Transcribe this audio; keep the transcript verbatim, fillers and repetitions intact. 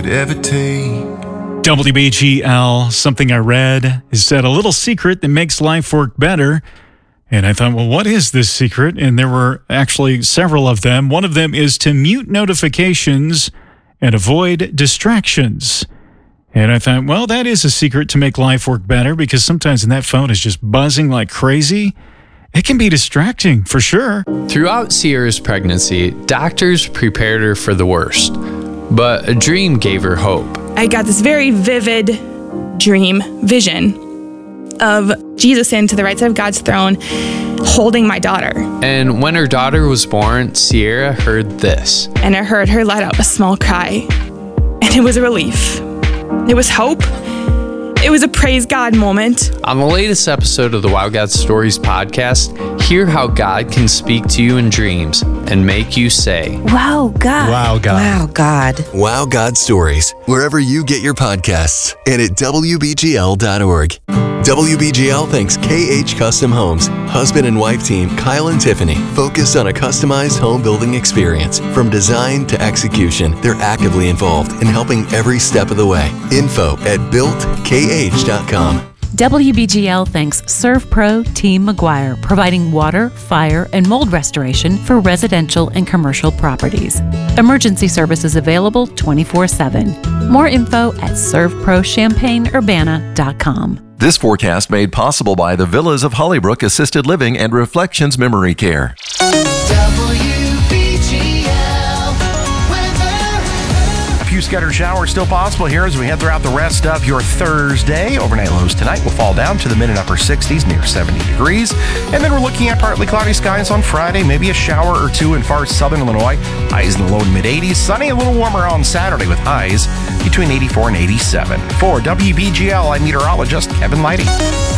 ever take. W B G L, something I read, is said a little secret that makes life work better. And I thought, well, what is this secret? And there were actually several of them. One of them is to mute notifications and avoid distractions. And I thought, well, that is a secret to make life work better, because sometimes when that phone is just buzzing like crazy, it can be distracting for sure. Throughout Sierra's pregnancy, doctors prepared her for the worst, but a dream gave her hope. I got this very vivid dream, vision of Jesus in to the right side of God's throne, holding my daughter. And when her daughter was born, Sierra heard this. And I heard her let out a small cry, and it was a relief. It was hope. It was a praise God moment. On the latest episode of the Wow God Stories podcast, hear how God can speak to you in dreams and make you say, Wow, God. Wow, God. Wow, God. Wow God Stories, wherever you get your podcasts, and at W B G L dot org. W B G L thanks K H Custom Homes, husband and wife team Kyle and Tiffany, focused on a customized home building experience. From design to execution, they're actively involved in helping every step of the way. Info at built K H dot com. W B G L thanks ServPro Team McGuire, providing water, fire, and mold restoration for residential and commercial properties. Emergency services available twenty-four seven. More info at serve pro champaign urbana dot com. This forecast made possible by the Villas of Hollybrook Assisted Living and Reflections Memory Care. Few scattered showers still possible here as we head throughout the rest of your Thursday. Overnight lows tonight will fall down to the mid and upper sixties, near seventy degrees. And then we're looking at partly cloudy skies on Friday, maybe a shower or two in far southern Illinois. Highs in the low and mid eighties. Sunny, a little warmer on Saturday with highs between eighty-four and eighty-seven. For W B G L, I'm meteorologist Kevin Leidy.